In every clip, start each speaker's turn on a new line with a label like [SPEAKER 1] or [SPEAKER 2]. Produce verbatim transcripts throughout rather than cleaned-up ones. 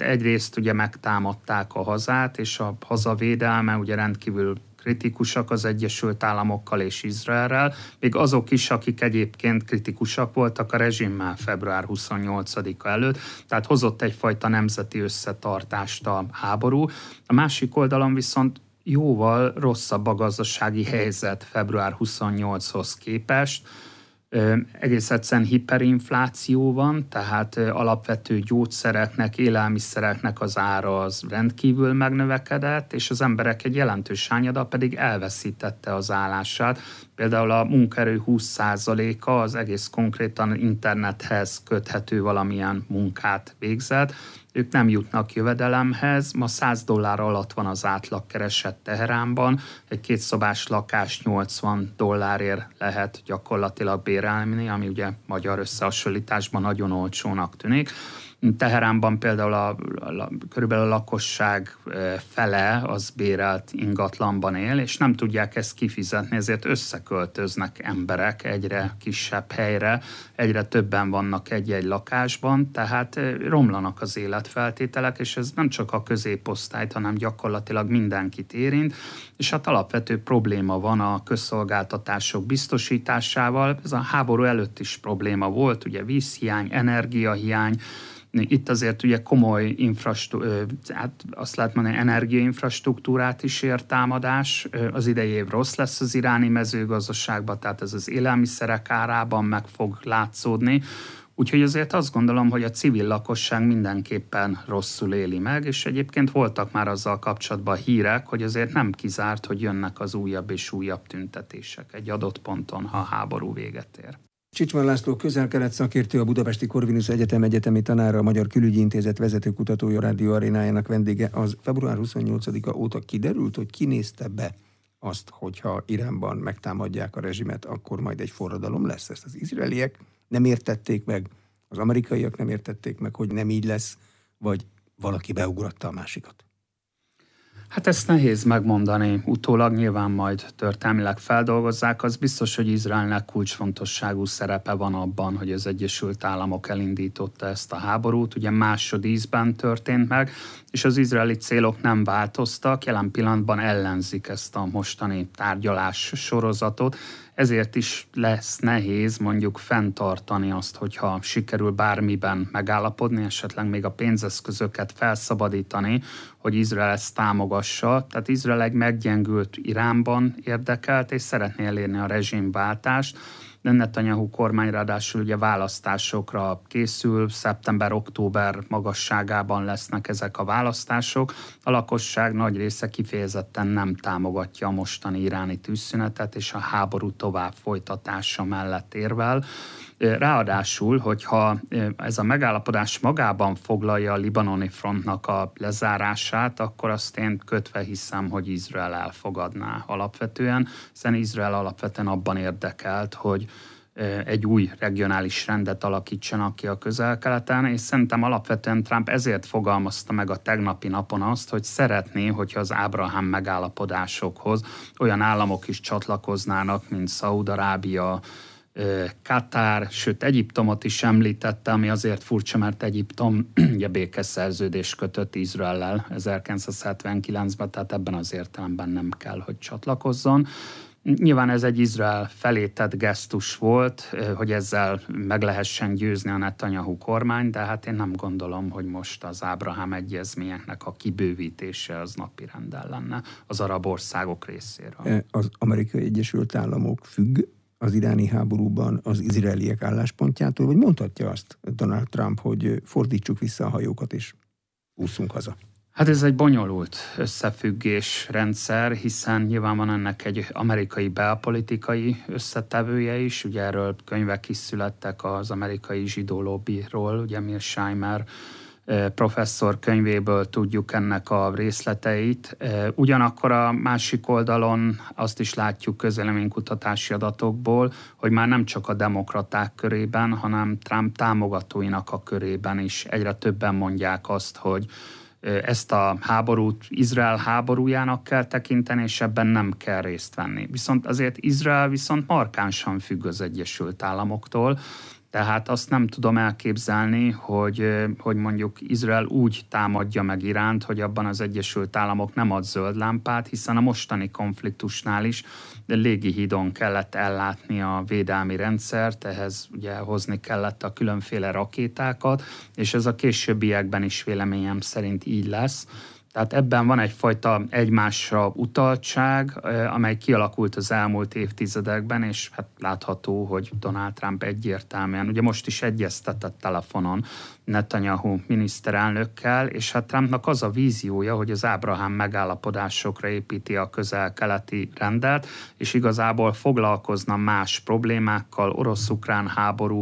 [SPEAKER 1] egyrészt ugye megtámadták a hazát, és a hazavédelme ugye rendkívül kritikusak az Egyesült Államokkal és Izraellel, még azok is, akik egyébként kritikusak voltak a rezsimmel február huszonnyolcadika előtt, tehát hozott egyfajta nemzeti összetartást a háború. A másik oldalon viszont jóval rosszabb a gazdasági helyzet február huszonnyolcadikhoz képest. Egész egyszerűen hiperinfláció van, tehát alapvető gyógyszereknek, élelmiszereknek az ára az rendkívül megnövekedett, és az emberek egy jelentős hányada pedig elveszítette az állását. Például a munkaerő húsz százaléka az egész konkrétan internethez köthető valamilyen munkát végzett. Ők nem jutnak jövedelemhez, ma száz dollár alatt van az átlagkereset Teheránban, egy kétszobás lakás nyolcvan dollárért lehet gyakorlatilag bérelni, ami ugye magyar összehasonlításban nagyon olcsónak tűnik. Teheránban például a, a, körülbelül a lakosság fele az bérelt ingatlanban él, és nem tudják ezt kifizetni, ezért összeköltöznek emberek egyre kisebb helyre, egyre többen vannak egy-egy lakásban, tehát romlanak az életfeltételek, és ez nem csak a középosztályt, hanem gyakorlatilag mindenkit érint, és hát alapvető probléma van a közszolgáltatások biztosításával. Ez a háború előtt is probléma volt, ugye vízhiány, energiahiány. Itt azért ugye komoly infrastruktúrát, hát azt lehet mondani, energiainfrastruktúrát is ér támadás. Az idei év rossz lesz az iráni mezőgazdaságban, tehát ez az élelmiszerek árában meg fog látszódni. Úgyhogy azért azt gondolom, hogy a civil lakosság mindenképpen rosszul éli meg, és egyébként voltak már azzal kapcsolatban hírek, hogy azért nem kizárt, hogy jönnek az újabb és újabb tüntetések egy adott ponton, ha a háború véget ér.
[SPEAKER 2] Csicsman László közel-kelet szakértő, a Budapesti Corvinus Egyetem egyetemi tanára, a Magyar Külügyi Intézet vezető kutatója, Rádió Arénájának vendége. Az február huszonnyolcadika óta kiderült, hogy kinézte be azt, hogyha Iránban megtámadják a rezsimet, akkor majd egy forradalom lesz. Ezt az izraeliek nem értették meg, az amerikaiak nem értették meg, hogy nem így lesz, vagy valaki beugratta a másikat.
[SPEAKER 1] Hát ezt nehéz megmondani. Utólag nyilván majd történelmileg feldolgozzák. Az biztos, hogy Izraelnek kulcsfontosságú szerepe van abban, hogy az Egyesült Államok elindította ezt a háborút. Ugye másodízben történt meg, és az izraeli célok nem változtak. Jelen pillanatban ellenzik ezt a mostani tárgyalás sorozatot. Ezért is lesz nehéz mondjuk fenntartani azt, hogyha sikerül bármiben megállapodni, esetleg még a pénzeszközöket felszabadítani, hogy Izrael ezt támogassa. Tehát Izrael egy meggyengült Iránban érdekelt, és szeretné elérni a rezsimváltást. De Netanyahu kormány ráadásul ugye választásokra készül, szeptember-október magasságában lesznek ezek a választások. A lakosság nagy része kifejezetten nem támogatja a mostani iráni tűzszünetet, és a háború tovább folytatása mellett érvel. Ráadásul, hogyha ez a megállapodás magában foglalja a libanoni frontnak a lezárását, akkor azt én kötve hiszem, hogy Izrael elfogadná alapvetően, hiszen Izrael alapvetően abban érdekelt, hogy egy új regionális rendet alakítsanak ki a Közel-Keleten, és szerintem alapvetően Trump ezért fogalmazta meg a tegnapi napon azt, hogy szeretné, hogyha az Ábrahám megállapodásokhoz olyan államok is csatlakoznának, mint Szaúd-Arábia, Katár, sőt Egyiptomot is említette, ami azért furcsa, mert Egyiptom ugye békeszerződést kötött Izraellel ezerkilencszázhetvenkilencben, tehát ebben az értelemben nem kell, hogy csatlakozzon. Nyilván ez egy Izrael felé tett gesztus volt, hogy ezzel meg lehessen győzni a Netanyahu kormány, de hát én nem gondolom, hogy most az Ábrahám egyezményeknek a kibővítése az napirenden lenne az arab országok részéről.
[SPEAKER 2] Az Amerikai Egyesült Államok függ az iráni háborúban az izraeliek álláspontjától, vagy mondhatja azt Donald Trump, hogy fordítsuk vissza a hajókat és ússzunk haza?
[SPEAKER 1] Hát ez egy bonyolult összefüggésrendszer, hiszen nyilván van ennek egy amerikai belpolitikai összetevője is, ugye erről könyvek is születtek az amerikai zsidó lobbyról, ugye Mearsheimer professzor könyvéből tudjuk ennek a részleteit. Ugyanakkor a másik oldalon azt is látjuk közvéleménykutatási adatokból, hogy már nem csak a demokraták körében, hanem Trump támogatóinak a körében is egyre többen mondják azt, hogy ezt a háborút Izrael háborújának kell tekinteni, és ebben nem kell részt venni. Viszont azért Izrael viszont markánsan függ az Egyesült Államoktól. Tehát azt nem tudom elképzelni, hogy, hogy mondjuk Izrael úgy támadja meg Iránt, hogy abban az Egyesült Államok nem ad zöld lámpát, hiszen a mostani konfliktusnál is légihídon kellett ellátni a védelmi rendszert, ehhez ugye hozni kellett a különféle rakétákat, és ez a későbbiekben is véleményem szerint így lesz. Tehát ebben van egyfajta egymásra utaltság, amely kialakult az elmúlt évtizedekben, és hát látható, hogy Donald Trump egyértelműen, ugye most is egyeztetett telefonon Netanyahu miniszterelnökkel, és hát Trumpnak az a víziója, hogy az Ábrahám megállapodásokra építi a közel-keleti rendet, és igazából foglalkozna más problémákkal, orosz-ukrán háború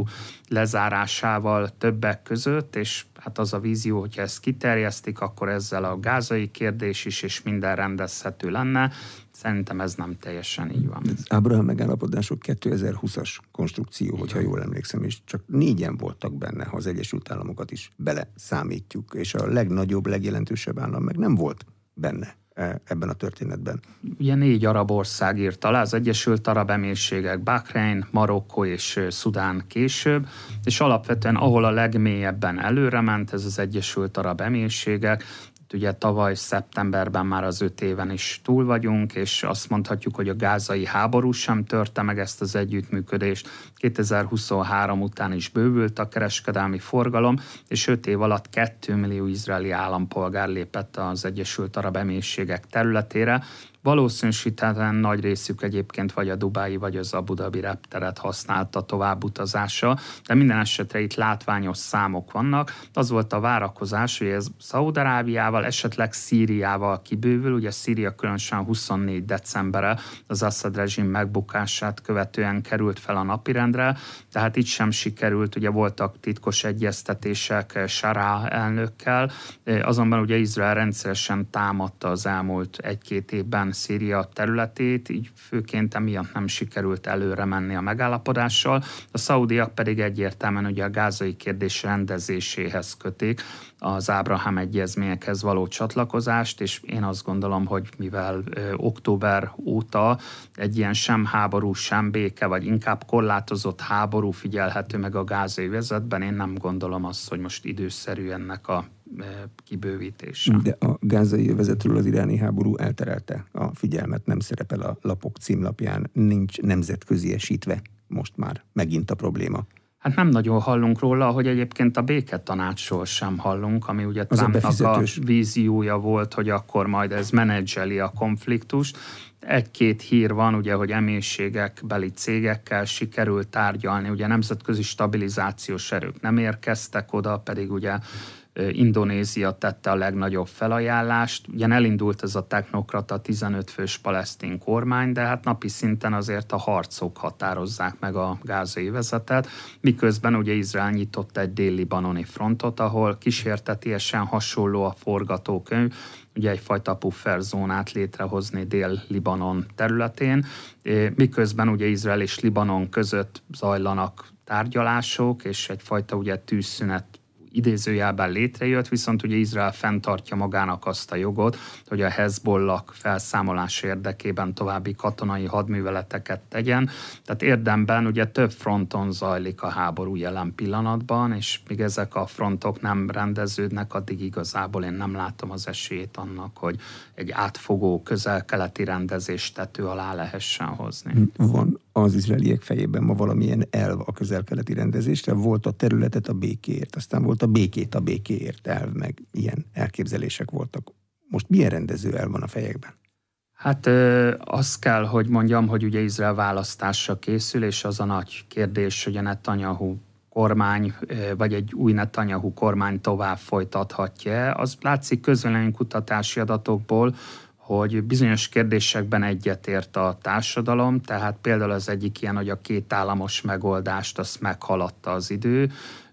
[SPEAKER 1] lezárásával többek között, és hát az a vízió, hogyha ezt kiterjesztik, akkor ezzel a gázai kérdés is, és minden rendezhető lenne. Szerintem ez nem teljesen így van.
[SPEAKER 2] Az Ábrahám megállapodások kétezer-húszas konstrukció, igen, hogyha jól emlékszem, és csak négyen voltak benne, ha az Egyesült Államokat is bele számítjuk, és a legnagyobb, legjelentősebb állam meg nem volt benne ebben a történetben.
[SPEAKER 1] Ugye négy arab ország írt alá, az Egyesült Arab Emírségek, Bahrein, Marokkó és Szudán később, és alapvetően ahol a legmélyebben előrement, ez az Egyesült Arab Emírségek. Ugye tavaly szeptemberben már az öt éven is túl vagyunk, és azt mondhatjuk, hogy a gázai háború sem törte meg ezt az együttműködést. kétezer-huszonhárom után is bővült a kereskedelmi forgalom, és öt év alatt két millió izraeli állampolgár lépett az Egyesült Arab Emírségek területére. Valószínűsíthetően nagy részük egyébként vagy a Dubái, vagy az Abu Dhabi repteret használta továbbutazásra, de minden esetre itt látványos számok vannak. Az volt a várakozás, hogy ez Szaúd-Arábiával, esetleg Szíriával kibővül, ugye Szíria különösen huszonnégy decembere az Assad rezsim megbukását követően került fel a napirendre, tehát itt sem sikerült, ugye voltak titkos egyeztetések Sará elnökkel, azonban ugye Izrael rendszeresen támadta az elmúlt egy-két évben Szíria területét, így főként emiatt nem sikerült előre menni a megállapodással. A szaudiak pedig egyértelműen ugye a gázai kérdés rendezéséhez kötik az Ábrahám egyezményekhez való csatlakozást, és én azt gondolom, hogy mivel ö, október óta egy ilyen sem háború, sem béke, vagy inkább korlátozott háború figyelhető meg a gázai övezetben, én nem gondolom azt, hogy most időszerű ennek a kibővítése.
[SPEAKER 2] De a gázai övezetről az iráni háború elterelte a figyelmet, nem szerepel a lapok címlapján, nincs nemzetköziesítve most már megint a probléma.
[SPEAKER 1] Hát nem nagyon hallunk róla, hogy egyébként a béketanácsról sem hallunk, ami ugye Trumpnak a, a víziója volt, hogy akkor majd ez menedzseli a konfliktust. Egy-két hír van, ugye, hogy emírségek beli cégekkel sikerült tárgyalni, ugye nemzetközi stabilizációs erők nem érkeztek oda, pedig ugye Indonézia tette a legnagyobb felajánlást. Ugyan elindult ez a technokrata tizenöt fős palesztin kormány, de hát napi szinten azért a harcok határozzák meg a gázai övezetet, miközben ugye Izrael nyitott egy dél-libanoni frontot, ahol kísértetiesen hasonló a forgatókönyv, ugye egyfajta pufferzónát létrehozni Dél-Libanon területén, miközben ugye Izrael és Libanon között zajlanak tárgyalások, és egyfajta ugye tűzszünet idézőjelben létrejött, viszont ugye Izrael fenntartja magának azt a jogot, hogy a Hezbollah felszámolása érdekében további katonai hadműveleteket tegyen. Tehát érdemben ugye több fronton zajlik a háború jelen pillanatban, és míg ezek a frontok nem rendeződnek, addig igazából én nem látom az esélyét annak, hogy egy átfogó közel-keleti rendezést tető alá lehessen hozni.
[SPEAKER 2] Van az izraeliek fejében ma valamilyen elv a közel-keleti rendezésre, volt a területet a békéért, aztán volt a békét a békéért elv, meg ilyen elképzelések voltak. Most milyen rendező elv van a fejekben?
[SPEAKER 1] Hát azt kell, hogy mondjam, hogy ugye Izrael választásra készül, és az a nagy kérdés, hogy a Netanyahu kormány, vagy egy új Netanyahu kormány tovább folytathatja. Az látszik közvéleménykutatási adatokból, hogy bizonyos kérdésekben egyetért a társadalom, tehát például az egyik ilyen, hogy a két államos megoldást azt meghaladta az idő.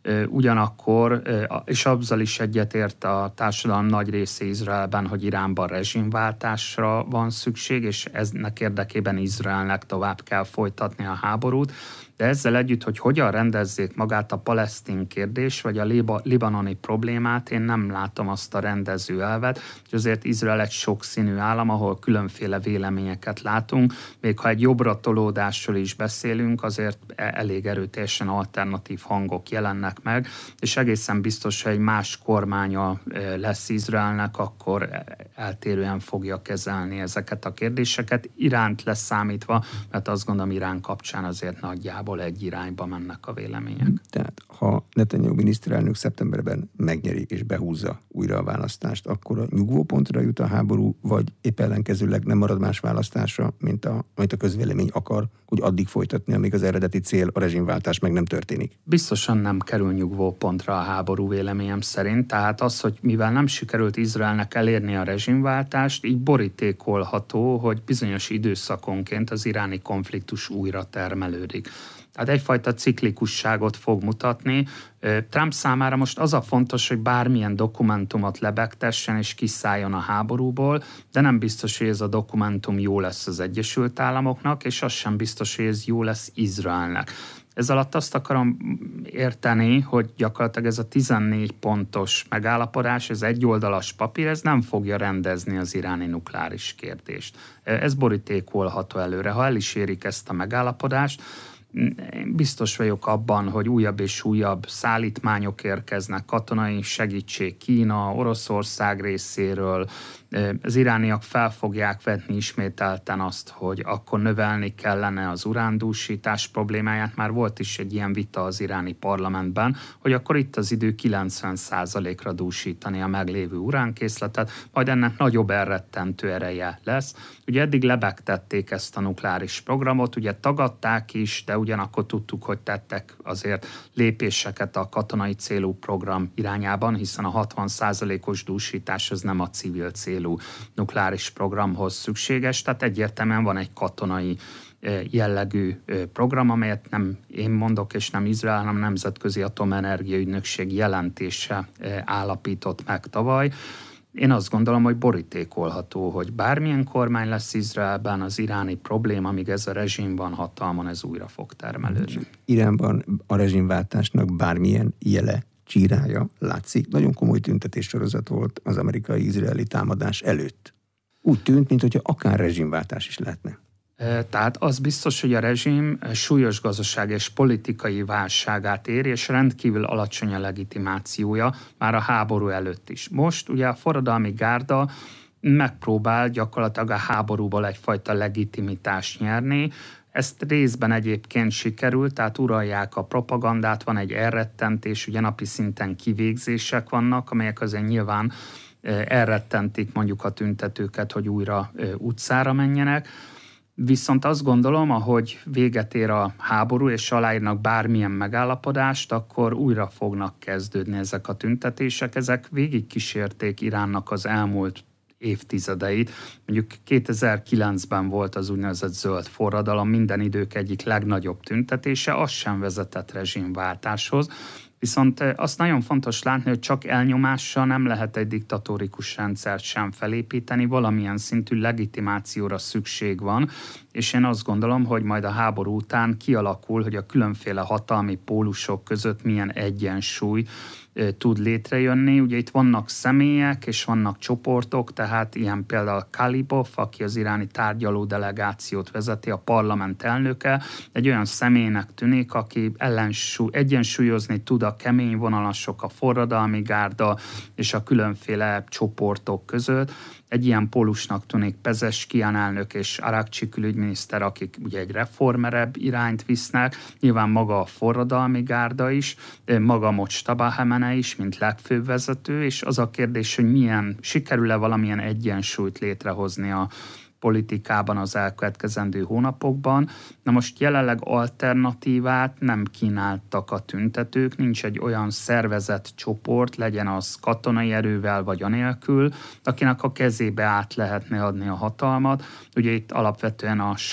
[SPEAKER 1] Ugyanakkor, és azzal is egyetért a társadalom nagy része Izraelben, hogy Iránban rezsimváltásra van szükség, és eznek érdekében Izraelnek tovább kell folytatni a háborút. De ezzel együtt, hogy hogyan rendezzék magát a palesztin kérdés, vagy a libanoni problémát, én nem látom azt a rendező elvet, hogy azért Izrael egy sokszínű állam, ahol különféle véleményeket látunk, még ha egy jobbra tolódásról is beszélünk, azért elég erőteljesen alternatív hangok jelennek meg, és egészen biztos, hogy egy más kormánya lesz Izraelnek, akkor eltérően fogja kezelni ezeket a kérdéseket. Iránt leszámítva, mert azt gondolom, Irán kapcsán azért nagyjából egy irányba mennek a vélemények.
[SPEAKER 2] Tehát ha Netanyahu miniszterelnök szeptemberben megnyeri és behúzza újra a választást, akkor a nyugvópontra jut a háború, vagy épp ellenkezőleg nem marad más választásra, mint a, amit a közvélemény akar, hogy addig folytatni, amíg az eredeti cél, a rezsimváltás meg nem történik?
[SPEAKER 1] Biztosan nem kerül nyugvópontra a háború véleményem szerint, tehát az, hogy mivel nem sikerült Izraelnek elérni a rezsimváltást, így borítékolható, hogy bizonyos időszakonként az iráni konfliktus újra termelődik. Tehát egyfajta ciklikusságot fog mutatni. Trump számára most az a fontos, hogy bármilyen dokumentumot lebegtessen és kiszálljon a háborúból, de nem biztos, hogy ez a dokumentum jó lesz az Egyesült Államoknak, és az sem biztos, hogy ez jó lesz Izraelnek. Ez alatt azt akarom érteni, hogy gyakorlatilag ez a tizennégy pontos megállapodás, ez egyoldalas papír, ez nem fogja rendezni az iráni nukleáris kérdést. Ez borítékolható előre. Ha el is érik ezt a megállapodást, biztos vagyok abban, hogy újabb és újabb szállítmányok érkeznek, katonai segítség Kína, Oroszország részéről. Az irániak fel fogják vetni ismételten azt, hogy akkor növelni kellene az urándúsítás problémáját. Már volt is egy ilyen vita az iráni parlamentben, hogy akkor itt az idő kilencven százalékra dúsítani a meglévő uránkészletet, majd ennek nagyobb elrettentő ereje lesz. Ugye eddig lebegtették ezt a nukleáris programot, ugye tagadták is, de ugyanakkor tudtuk, hogy tettek azért lépéseket a katonai célú program irányában, hiszen a hatvan százalékos dúsítás az nem a civil célú nukleáris programhoz szükséges, tehát egyértelműen van egy katonai jellegű program, amelyet nem én mondok, és nem Izrael, hanem Nemzetközi Atomenergia Ügynökség jelentése állapított meg tavaly. Én azt gondolom, hogy borítékolható, hogy bármilyen kormány lesz Izraelben, az iráni probléma, amíg ez a rezsim van hatalmon, ez újra fog termelődni.
[SPEAKER 2] Iránban a rezsimváltásnak bármilyen jele, csírája látszik. Nagyon komoly tüntetéssorozat volt az amerikai-izraeli támadás előtt. Úgy tűnt, mintha akár rezsimváltás is lehetne.
[SPEAKER 1] Tehát az biztos, hogy a rezsim súlyos gazdaság és politikai válságát ér, és rendkívül alacsony a legitimációja már a háború előtt is. Most ugye a forradalmi gárda megpróbál gyakorlatilag a háborúból egyfajta legitimitást nyerni. Ezt részben egyébként sikerült, tehát uralják a propagandát, van egy elrettentés, ugye napi szinten kivégzések vannak, amelyek azért nyilván elrettentik mondjuk a tüntetőket, hogy újra utcára menjenek. Viszont azt gondolom, ahogy véget ér a háború, és aláírnak bármilyen megállapodást, akkor újra fognak kezdődni ezek a tüntetések. Ezek végigkísérték Iránnak az elmúlt évtizedeit. Mondjuk kétezer-kilencben volt az úgynevezett zöld forradalom, minden idők egyik legnagyobb tüntetése, az sem vezetett rezsimváltáshoz. Viszont azt nagyon fontos látni, hogy csak elnyomással nem lehet egy diktatórikus rendszert sem felépíteni, valamilyen szintű legitimációra szükség van, és én azt gondolom, hogy majd a háború után kialakul, hogy a különféle hatalmi pólusok között milyen egyensúly tud létrejönni. Ugye itt vannak személyek és vannak csoportok, tehát ilyen például Kalibov, aki az iráni tárgyaló delegációt vezeti, a parlament elnöke, egy olyan személynek tűnik, aki ellensúly, egyensúlyozni tud a kemény vonalasok, a forradalmi gárda és a különféle csoportok között. Egy ilyen pólusnak tűnik Pezeshkian elnök és Arakcsi külügyminiszter, akik ugye egy reformerebb irányt visznek, nyilván maga a forradalmi gárda is, maga Mojtaba Hamene is, mint legfőbb vezető, és az a kérdés, hogy milyen, sikerül-e valamilyen egyensúlyt létrehozni a politikában az elkövetkezendő hónapokban. Na most jelenleg alternatívát nem kínáltak a tüntetők, nincs egy olyan szervezett csoport, legyen az katonai erővel vagy anélkül, akinek a kezébe át lehetne adni a hatalmat. Ugye itt alapvetően a sah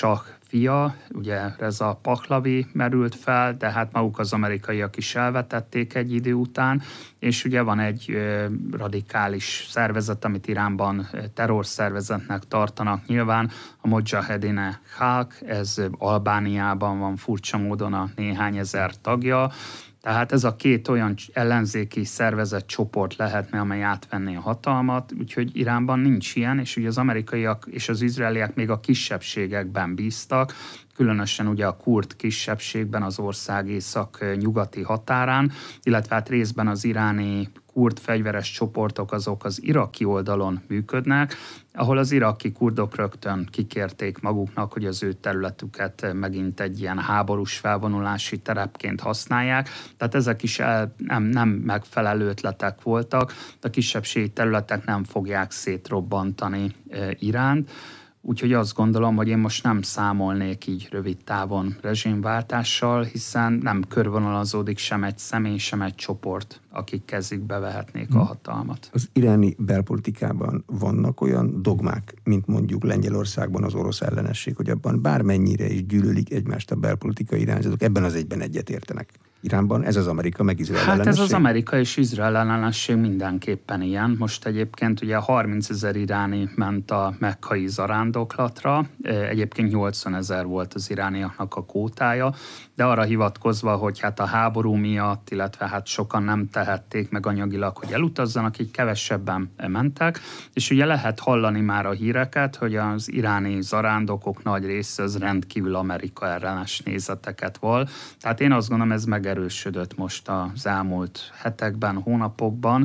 [SPEAKER 1] fia, ugye Reza Pahlavi merült fel, de hát maguk az amerikaiak is elvetették egy idő után, és ugye van egy radikális szervezet, amit Iránban terrorszervezetnek tartanak nyilván, a Mojahedine Khalq, ez Albániában van furcsa módon a néhány ezer tagja. Tehát ez a két olyan ellenzéki szervezet csoport lehetne, amely átvenné a hatalmat, úgyhogy Iránban nincs ilyen, és ugye az amerikaiak és az izraeliek még a kisebbségekben bíztak, különösen ugye a kurd kisebbségben az ország észak-nyugati határán, illetve hát részben az iráni kurd fegyveres csoportok azok az iraki oldalon működnek, ahol az iraki kurdok rögtön kikérték maguknak, hogy az ő területüket megint egy ilyen háborús felvonulási terepként használják. Tehát ezek is el, nem, nem megfelelő ötletek voltak, a kisebbségi területek nem fogják szétrobbantani Iránt. Úgyhogy azt gondolom, hogy én most nem számolnék így rövid távon rezsimváltással, hiszen nem körvonalazódik sem egy személy, sem egy csoport, akik kezükbe vehetnék a hatalmat.
[SPEAKER 2] Az iráni belpolitikában vannak olyan dogmák, mint mondjuk Lengyelországban az orosz ellenesség, hogy abban bármennyire is gyűlölik egymást a belpolitikai irányzatok, ebben az egyben egyetértenek. Iránban ez az Amerika meg Izrael
[SPEAKER 1] Hát
[SPEAKER 2] ellenesség?
[SPEAKER 1] ez az Amerika és Izrael ellenesség mindenképpen ilyen. Most egyébként ugye harmincezer iráni ment a mekkai zarándoklatra, egyébként nyolcvanezer volt az irániaknak a kvótája, de arra hivatkozva, hogy hát a háború miatt, illetve hát sokan nem tehették meg anyagilag, hogy elutazzanak, így kevesebben mentek, és ugye lehet hallani már a híreket, hogy az iráni zarándokok nagy része az rendkívül Amerika ellenes nézeteket val. Tehát én azt gondolom, ez megerősödött most az elmúlt hetekben, hónapokban.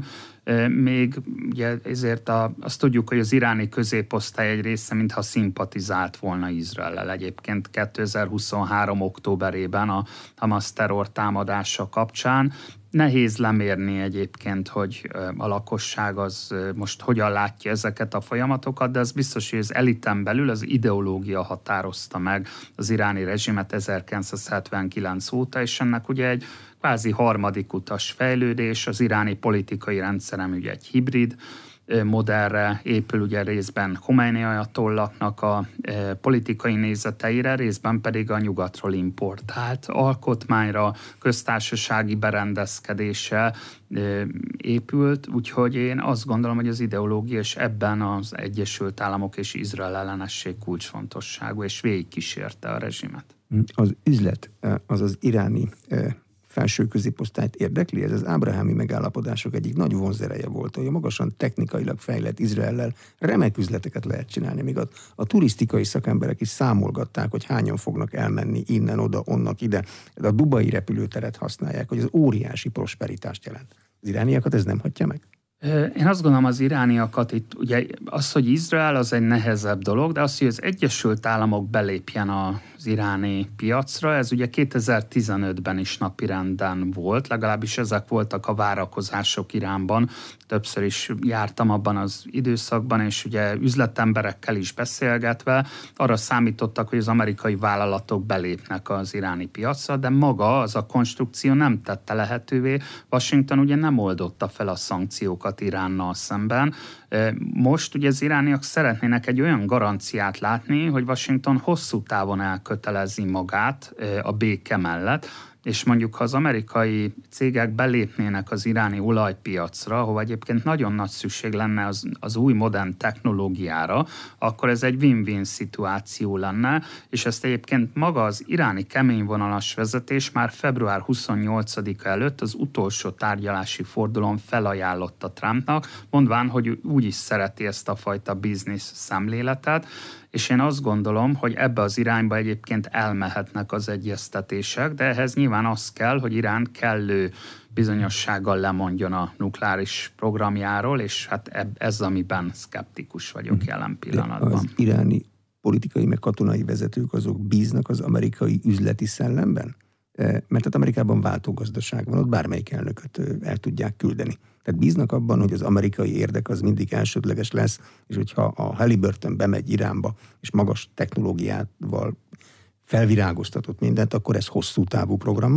[SPEAKER 1] Még ugye ezért a, azt tudjuk, hogy az iráni középosztály egy része mintha szimpatizált volna Izraellel. Egyébként kétezer-huszonhárom októberében a Hamas terror támadása kapcsán nehéz lemérni egyébként, hogy a lakosság az most hogyan látja ezeket a folyamatokat, de az biztos, hogy az eliten belül az ideológia határozta meg az iráni rezsimet ezerkilencszázhetvenkilenc óta, és ennek ugye egy kvázi harmadik utas fejlődés, az iráni politikai rendszerem ugye egy hibrid modellre épül, ugye részben Khomeini ajatollahnak a e, politikai nézeteire, részben pedig a nyugatról importált alkotmányra, köztársasági berendezkedése e, épült, úgyhogy én azt gondolom, hogy az ideológia és ebben az Egyesült Államok és Izrael ellenesség kulcsfontosságú, és végigkísérte a rezsimet.
[SPEAKER 2] Az üzlet, az az iráni felső középosztályt érdekli, ez az ábrahámi megállapodások egyik nagy vonzereje volt, hogy a magasan technikailag fejlett Izraellel remek üzleteket lehet csinálni, még a, a turisztikai szakemberek is számolgatták, hogy hányan fognak elmenni innen, oda, onnak, ide. A dubai repülőteret használják, hogy az óriási prosperitást jelent. Az irániakat ez nem hagyja meg?
[SPEAKER 1] Én azt gondolom, az irániakat itt, ugye az, hogy Izrael az egy nehezebb dolog, de az, hogy az Egyesült Államok belépjen az iráni piacra, ez ugye kétezer-tizenötben is napirenden volt, legalábbis ezek voltak a várakozások Iránban. Többször is jártam abban az időszakban, és ugye üzletemberekkel is beszélgetve arra számítottak, hogy az amerikai vállalatok belépnek az iráni piacra, de maga az a konstrukció nem tette lehetővé. Washington ugye nem oldotta fel a szankciókat Iránnal szemben. Most ugye az irániak szeretnének egy olyan garanciát látni, hogy Washington hosszú távon elkötelezi magát a béke mellett, és mondjuk ha az amerikai cégek belépnének az iráni olajpiacra, ahova egyébként nagyon nagy szükség lenne az, az új modern technológiára, akkor ez egy win-win szituáció lenne, és ezt egyébként maga az iráni keményvonalas vezetés már február huszonnyolcadika előtt az utolsó tárgyalási fordulón felajánlotta Trumpnak, mondván, hogy úgy is szereti ezt a fajta biznisz szemléletet, és én azt gondolom, hogy ebbe az irányba egyébként elmehetnek az egyeztetések, de ehhez nyilván az kell, hogy Irán kellő bizonyossággal lemondjon a nukleáris programjáról, és hát ez, amiben szkeptikus vagyok jelen pillanatban.
[SPEAKER 2] De az iráni politikai meg katonai vezetők azok bíznak az amerikai üzleti szellemben? Mert hát Amerikában váltógazdaság van, ott bármelyik elnököt el tudják küldeni. Tehát bíznak abban, hogy az amerikai érdek az mindig elsődleges lesz, és hogyha a Halliburton bemegy Iránba, és magas technológiával felvirágoztatott mindent, akkor ez hosszú távú program marad?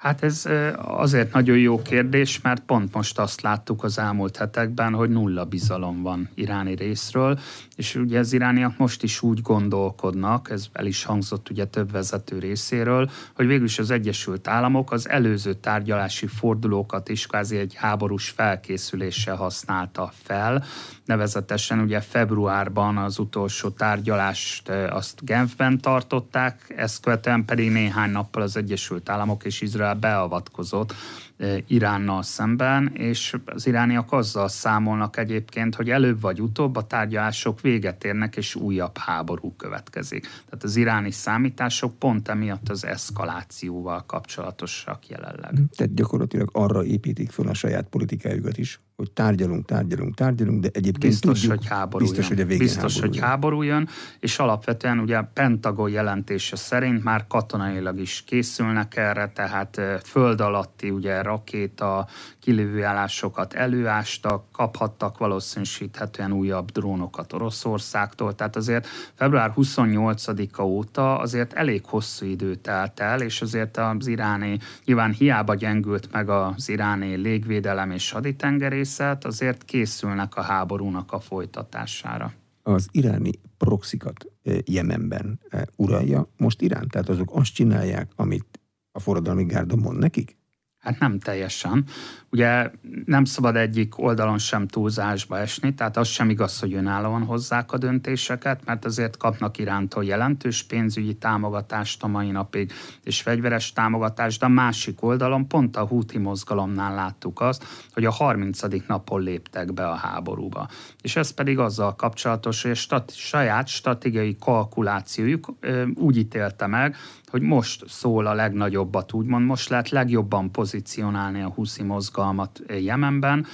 [SPEAKER 1] Hát ez azért nagyon jó kérdés, mert pont most azt láttuk az elmúlt hetekben, hogy nulla bizalom van iráni részről, és ugye az irániak most is úgy gondolkodnak, ez el is hangzott ugye több vezető részéről, hogy végülis az Egyesült Államok az előző tárgyalási fordulókat is kvázi egy háborús felkészüléssel használta fel, nevezetesen ugye februárban az utolsó tárgyalást azt Genfben tartották, ezt követően pedig néhány nappal az Egyesült Államok és Izrael beavatkozott Iránnal szemben, és az irániak azzal számolnak egyébként, hogy előbb vagy utóbb a tárgyalások véget érnek, és újabb háború következik. Tehát az iráni számítások pont emiatt az eszkalációval kapcsolatosak jelenleg.
[SPEAKER 2] Tehát gyakorlatilag arra építik fel a saját politikájukat is, hogy tárgyalunk, tárgyalunk, tárgyalunk, de egyébként
[SPEAKER 1] biztos,
[SPEAKER 2] tudjuk,
[SPEAKER 1] hogy háború
[SPEAKER 2] biztos,
[SPEAKER 1] jön.
[SPEAKER 2] hogy a végén
[SPEAKER 1] biztos,
[SPEAKER 2] háború
[SPEAKER 1] hogy
[SPEAKER 2] jön.
[SPEAKER 1] háború jön, és alapvetően ugye a Pentagon jelentése szerint már katonailag is készülnek erre, tehát föld alatti ugye rakéta kilövőállásokat előástak, kaphattak valószínűsíthetően újabb drónokat Oroszországtól, tehát azért február huszonnyolcadika óta azért elég hosszú idő telt el, és azért az iráni, nyilván hiába gyengült meg az iráni légvédelem és haditengerészet, azért készülnek a háborúnak a folytatására.
[SPEAKER 2] Az iráni proxikat Jemenben uralja most Irán? Tehát azok azt csinálják, amit a forradalmi gárda mond nekik?
[SPEAKER 1] Hát nem teljesen. Ugye nem szabad egyik oldalon sem túlzásba esni, tehát az sem igaz, hogy önállóan hozzák a döntéseket, mert azért kapnak Irántól jelentős pénzügyi támogatást a mai napig, és fegyveres támogatást, de a másik oldalon pont a húti mozgalomnál láttuk azt, hogy a harmincadik napon léptek be a háborúba. És ez pedig azzal kapcsolatos, hogy a stat- saját stratégiai kalkulációjuk ö, úgy ítélte meg, hogy most szól a legnagyobbat, úgymond most lehet legjobban pozícionálni a húszi mozgalmat Jemenben,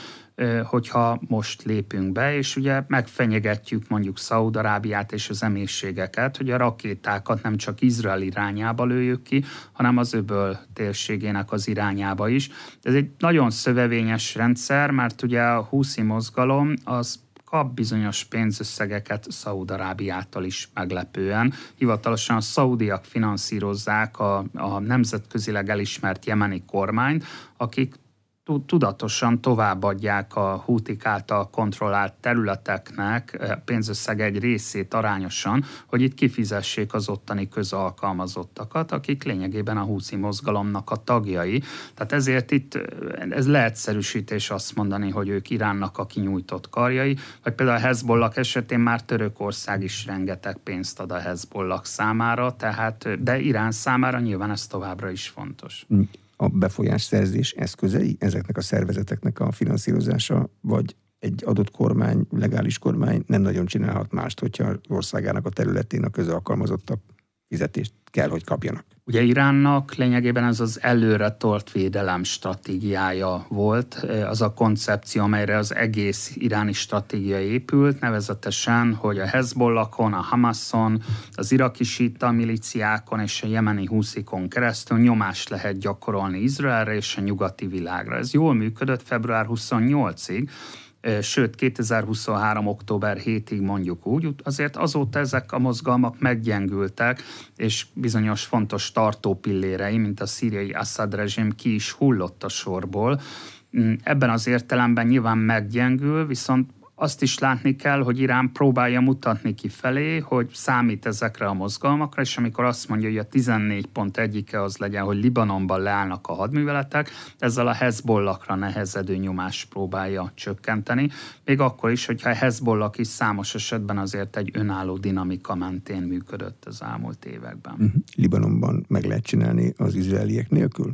[SPEAKER 1] hogyha most lépünk be, és ugye megfenyegetjük mondjuk Szaúd-Arábiát és az emírségeket, hogy a rakétákat nem csak Izrael irányába lőjük ki, hanem az öböl térségének az irányába is. Ez egy nagyon szövevényes rendszer, mert ugye a húszi mozgalom az kap bizonyos pénzösszegeket Szaúd-Arábiától is meglepően. Hivatalosan a szaudiak finanszírozzák a, a nemzetközileg elismert jemeni kormányt, akik tudatosan továbbadják a hútik által kontrollált területeknek pénzösszeg egy részét arányosan, hogy itt kifizessék az ottani közalkalmazottakat, akik lényegében a húszi mozgalomnak a tagjai. Tehát ezért itt ez leegyszerűsítés azt mondani, hogy ők Iránnak a kinyújtott karjai, vagy például a Hezbollah esetén már Törökország is rengeteg pénzt ad a Hezbollah számára, tehát, de Irán számára nyilván ez továbbra is fontos.
[SPEAKER 2] Mm. A befolyásszerzés eszközei ezeknek a szervezeteknek a finanszírozása, vagy egy adott kormány, legális kormány nem nagyon csinálhat mást, hogyha az országának a területén a közalkalmazottak fizetést kell, hogy kapjanak.
[SPEAKER 1] Ugye Iránnak lényegében ez az előre tolt védelem stratégiája volt, az a koncepció, amelyre az egész iráni stratégia épült, nevezetesen, hogy a Hezbollahon, a Hamason, az iraki síta milíciákon és a jemeni huszikon keresztül nyomást lehet gyakorolni Izraelre és a nyugati világra. Ez jól működött február huszonnyolcadikáig, sőt kétezer-huszonhárom. október hetedikéig mondjuk úgy, azért azóta ezek a mozgalmak meggyengültek, és bizonyos fontos tartópillérei, mint a szíriai Assad rezsim ki is hullott a sorból. Ebben az értelemben nyilván meggyengül, viszont azt is látni kell, hogy Irán próbálja mutatni kifelé, hogy számít ezekre a mozgalmakra, és amikor azt mondja, hogy a tizennégy pont egyike az legyen, hogy Libanonban leállnak a hadműveletek, ezzel a Hezbollahra nehezedő nyomást próbálja csökkenteni, még akkor is, hogyha a Hezbollah is számos esetben azért egy önálló dinamika mentén működött az elmúlt években.
[SPEAKER 2] Uh-huh. Libanonban meg lehet csinálni az izraeliek nélkül?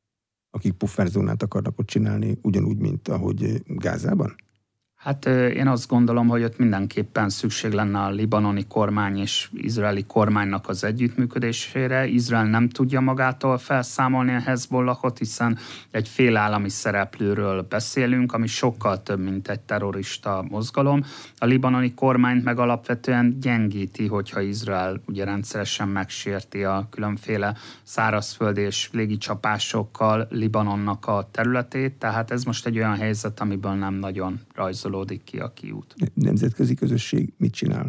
[SPEAKER 2] Akik pufferzónát akarnak ott csinálni, ugyanúgy, mint ahogy Gázában?
[SPEAKER 1] Hát én azt gondolom, hogy ott mindenképpen szükség lenne a libanoni kormány és izraeli kormánynak az együttműködésére. Izrael nem tudja magától felszámolni a Hezbollahot, hiszen egy félállami szereplőről beszélünk, ami sokkal több, mint egy terrorista mozgalom. A libanoni kormányt meg alapvetően gyengíti, hogyha Izrael ugye rendszeresen megsérti a különféle szárazföld és légicsapásokkal Libanonnak a területét, tehát ez most egy olyan helyzet, amiből nem nagyon rajzol ki a kiút.
[SPEAKER 2] Nemzetközi közösség mit csinál?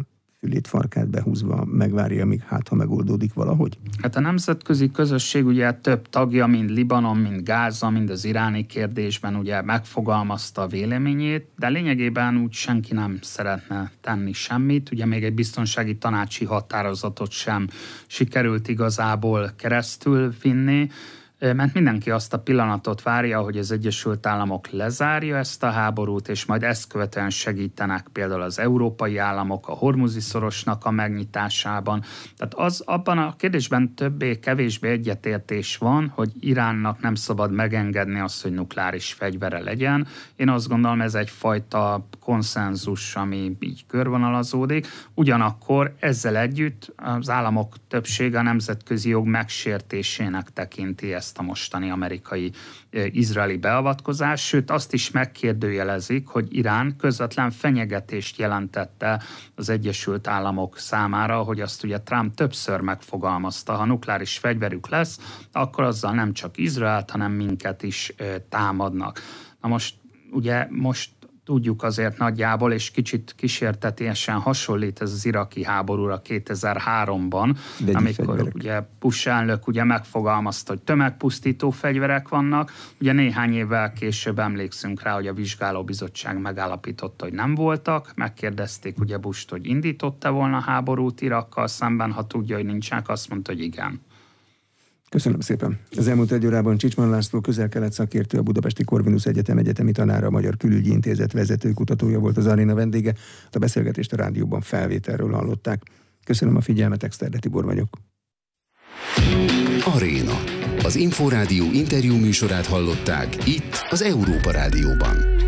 [SPEAKER 2] fülét, farkát behúzva megvárja, míg hát, ha megoldódik valahogy?
[SPEAKER 1] Hát a nemzetközi közösség ugye több tagja, mind Libanon, mind Gáza, mind az iráni kérdésben ugye megfogalmazta a véleményét, de lényegében úgy senki nem szeretne tenni semmit. Ugye még egy biztonsági tanácsi határozatot sem sikerült igazából keresztül vinni, mert mindenki azt a pillanatot várja, hogy az Egyesült Államok lezárja ezt a háborút, és majd ezt követően segítenek például az európai államok a Hormuzi szorosnak a megnyitásában. Tehát az abban a kérdésben többé-kevésbé egyetértés van, hogy Iránnak nem szabad megengedni azt, hogy nukleáris fegyvere legyen. Én azt gondolom, ez egyfajta konszenzus, ami így körvonalazódik. Ugyanakkor ezzel együtt az államok többsége a nemzetközi jog megsértésének tekinti ezt a mostani amerikai izraeli beavatkozás, sőt azt is megkérdőjelezik, hogy Irán közvetlen fenyegetést jelentette az Egyesült Államok számára, hogy azt ugye Trump többször megfogalmazta, ha nukleáris fegyverük lesz, akkor azzal nem csak Izraelt, hanem minket is támadnak. Na most ugye most tudjuk azért nagyjából, és kicsit kísértetiesen hasonlít ez az iraki háborúra kétezer-háromban, Vegyi amikor fegyverek. Ugye Bush elnök ugye megfogalmazta, hogy tömegpusztító fegyverek vannak. Ugye néhány évvel később emlékszünk rá, hogy a vizsgálóbizottság megállapította, hogy nem voltak. Megkérdezték ugye Busht, hogy indította volna háborút Irakkal szemben, ha tudja, hogy nincsenek, azt mondta, hogy igen.
[SPEAKER 2] Köszönöm szépen. Az elmúlt egy órában Csicsman László közel-kelet szakértő, a Budapesti Corvinus Egyetem egyetemi tanára, a Magyar Külügyi Intézet vezető kutatója volt az aréna vendége. A beszélgetést a rádióban felvételről hallották. Köszönöm a figyelmet, Exterde Tibor vagyok.
[SPEAKER 3] Aréna. Az Inforádió interjú műsorát hallották itt az Európa Rádióban.